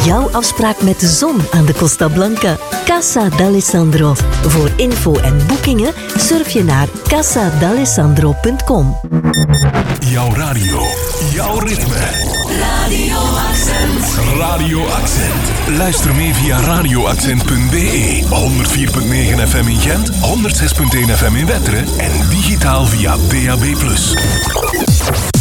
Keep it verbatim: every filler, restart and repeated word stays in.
jouw afspraak met de zon aan de Costa Blanca. Casa d'Alessandro. Voor info en boekingen surf je naar casa d'alessandro punt com. Jouw radio, jouw ritme. Radio Accent. Radio Accent. Luister mee via radio accent punt b e, honderd vier komma negen F M in Gent, honderd zes komma één F M in Wetteren en digitaal via D A B plus.